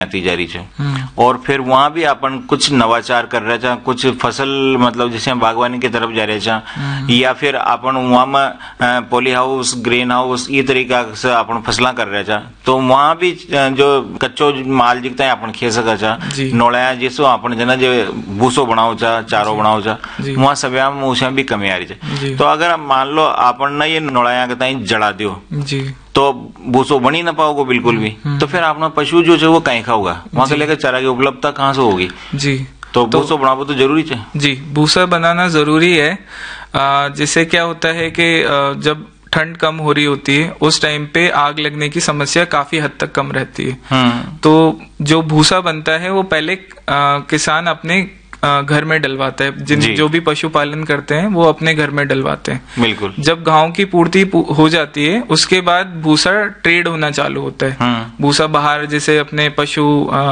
आती जा रही है। और फिर वहाँ भी अपन कुछ नवाचार कर रहे थे, कुछ फसल मतलब जैसे बागवानी की तरफ जा रहे थे, या फिर अपन वहाँ में पॉली हाउस, ग्रीन हाउस ये तरीका से अपन फसला कर रहे थे, तो वहाँ भी जो कच्चो माल जितना है अपन खे सका था, नोड़ा जिसो अपन जना जो भूसो बनाओ चा, चारो बनाओ चा, वहाँ सब उसमें भी कमी आ रही है। तो अगर मान लो अपन ने ये नोड़ाया के ताई जड़ा दियो तो भूसो बनी ना पाओगे बिल्कुल भी, तो फिर अपना पशु जो है वो कहीं खाओगा, वहां से लेकर चारा की उपलब्धता कहाँ से होगी जी। तो भूसो बनाओ तो जरूरी है जी, भूसा बनाना जरूरी है। जिससे क्या होता है कि जब ठंड कम हो रही होती है उस टाइम पे आग लगने की समस्या काफी हद तक कम रहती है। तो जो भूसा बनता है वो पहले किसान अपने घर में डलवाता है, जो भी पशुपालन करते हैं वो अपने घर में डलवाते हैं। बिल्कुल। जब गांव की पूर्ति हो जाती है उसके बाद भूसा ट्रेड होना चालू होता है। भूसा बाहर जैसे अपने पशु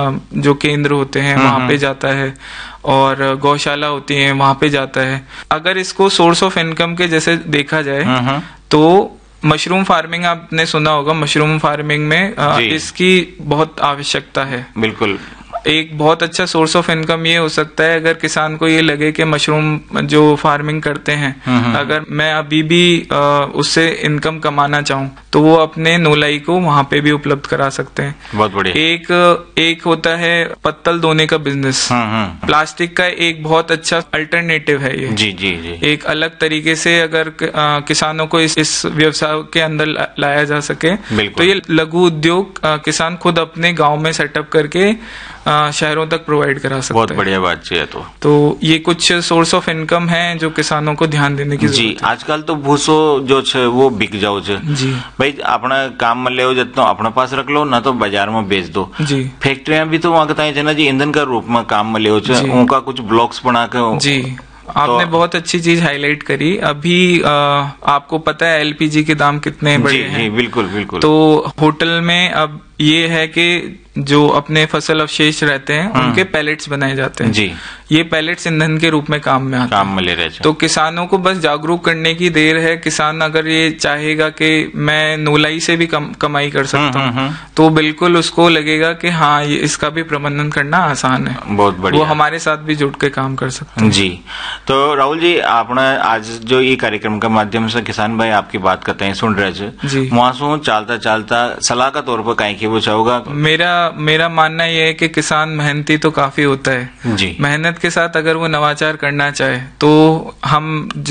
जो केंद्र होते हैं वहां पे जाता है, और गौशाला होती है वहां पे जाता है। अगर इसको सोर्स ऑफ इनकम के जैसे देखा जाए तो मशरूम फार्मिंग आपने सुना होगा, मशरूम फार्मिंग में इसकी बहुत आवश्यकता है। बिल्कुल। एक बहुत अच्छा सोर्स ऑफ इनकम ये हो सकता है अगर किसान को ये लगे कि मशरूम जो फार्मिंग करते हैं अगर मैं अभी भी उससे इनकम कमाना चाहूं तो वो अपने नोलाई को वहां पे भी उपलब्ध करा सकते हैं। बहुत बढ़िया। एक होता है पत्तल धोने का बिजनेस। प्लास्टिक का एक बहुत अच्छा अल्टरनेटिव है ये। जी जी जी। एक अलग तरीके से अगर किसानों को इस व्यवसाय के अंदर लाया जा सके तो ये लघु उद्योग किसान खुद अपने गाँव में सेटअप करके शहरों तक प्रोवाइड करा सकते हैं। बहुत बढ़िया बात है। तो ये कुछ सोर्स ऑफ इनकम है जो किसानों को ध्यान देने की जरूरत है। जी, आजकल तो भूसो जो छे वो बिक जाओ छे जी। भाई अपना काम में ले जितना अपने पास रख लो, ना तो बाजार में बेच दो जी। फैक्ट्रियां भी तो वहाँ बताए ना जी ईंधन का रूप में काम में ले उनका कुछ ब्लॉक्स बना के जी। आपने बहुत अच्छी चीज हाईलाइट करी। अभी आपको पता है एलपीजी के दाम कितने बड़े हैं। बिल्कुल बिल्कुल। तो होटल में अब ये है कि जो अपने फसल अवशेष रहते हैं उनके पैलेट्स बनाए जाते हैं जी। ये पैलेट्स ईंधन के रूप में काम में आते हैं, काम में ले रहे हैं। तो किसानों को बस जागरूक करने की देर है। किसान अगर ये चाहेगा कि मैं नोलाई से भी कमाई कर सकता हूँ तो बिल्कुल उसको लगेगा कि हाँ ये इसका भी प्रबंधन करना आसान है। बहुत बढ़िया। वो हमारे साथ भी जुड़ के काम कर सकते हैं जी। तो राहुल जी आपने आज जो ये कार्यक्रम के माध्यम से किसान भाई आपकी बात करते हैं सुन रहे थे, वहां से चालता चालता सलाह का तौर पर कहीं की वो चाहोगा? मेरा मानना यह है कि किसान मेहनती तो काफी होता है जी। मेहनत के साथ अगर वो नवाचार करना चाहे तो हम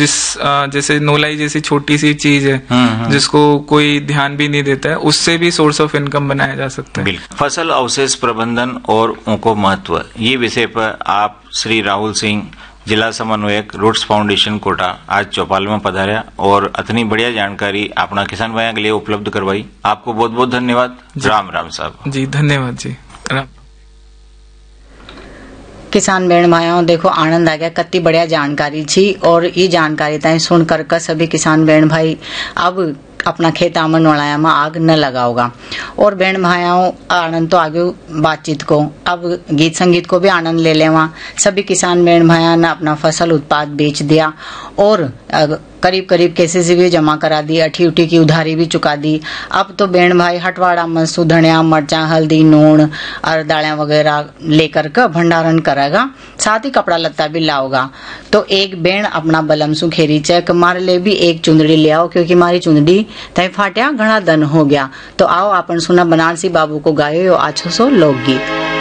जैसे नोलाई जैसी छोटी सी चीज है जिसको कोई ध्यान भी नहीं देता है, उससे भी सोर्स ऑफ इनकम बनाया जा सकता है। फसल अवशेष प्रबंधन और उनको महत्व, ये विषय पर आप श्री राहुल सिंह जिला समन्वयक रूट्स फाउंडेशन कोटा आज चौपाल में पधारा और इतनी बढ़िया जानकारी अपना किसान भाइयों के लिए उपलब्ध करवाई। आपको बहुत बहुत धन्यवाद। राम राम साहब जी। धन्यवाद जी। राम। किसान बहन भाइयों देखो आनंद आ गया, कितनी बढ़िया जानकारी थी। और ये जानकारी ताई सुनकर सभी किसान बहन भाई अब अपना खेता में नोड़ाया में आग न लगाओगा। और बहन भाइयों आनंद तो आगे बातचीत को, अब गीत संगीत को भी आनंद ले लेवा। सभी किसान बहन भाइयों ने अपना फसल उत्पाद बेच दिया और करीब करीब कैसे से भी जमा करा दी, अठी उठी की उधारी भी चुका दी। अब तो बहन भाई हटवाड़ा में सुधनिया मरचा हल्दी नून और दालें वगैरह लेकर के भंडारण करेगा, साथ ही कपड़ा लत्ता भी लाओगा। तो एक बहन अपना बलम सुखेरी चेक मारे ले भी एक चुंदड़ी ले आओ, क्योंकि मारी चुंदड़ी तय फाटिया घना दन हो गया। तो आओ अपन सुना बनारसी बाबू को गायो आछो सो लोकगीत।